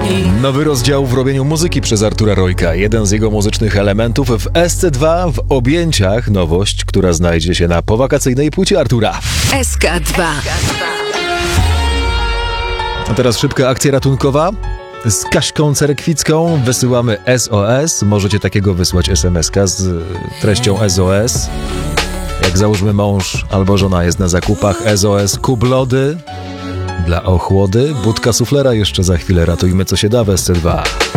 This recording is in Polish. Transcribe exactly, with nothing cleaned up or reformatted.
Nowy rozdział w robieniu muzyki przez Artura Rojka. Jeden z jego muzycznych elementów w S C dwa w objęciach. Nowość, która znajdzie się na powakacyjnej płycie Artura. S K dwa. A teraz szybka akcja ratunkowa. Z Kaśką Cerekwicką wysyłamy S O S. Możecie takiego wysłać es em eska z treścią S O S. Jak załóżmy mąż albo żona jest na zakupach, S O S kup lody dla ochłody. Budka suflera jeszcze za chwilę. Ratujmy co się da w S C dwa.